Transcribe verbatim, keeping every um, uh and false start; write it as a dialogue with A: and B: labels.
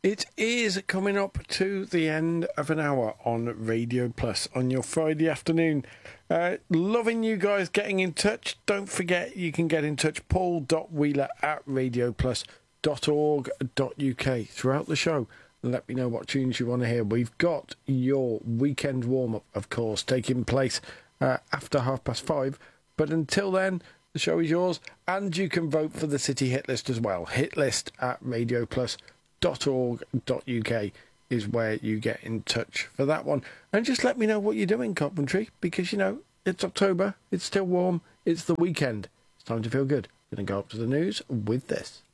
A: It is coming up to the end of an hour on Radio Plus on your Friday afternoon. Uh, loving you guys getting in touch. Don't forget you can get in touch, paul.wheeler at radio plus dot org dot uk throughout the show. Let me know what tunes you want to hear. We've got your weekend warm-up, of course, taking place uh, after half past five. But until then, the show is yours, and you can vote for the City Hit List as well. Hitlist at radio plus dot org dot uk is where you get in touch for that one. And just let me know what you're doing, Coventry, because, you know, it's October, it's still warm, it's the weekend. It's time to feel good. Going to go up to the news with this.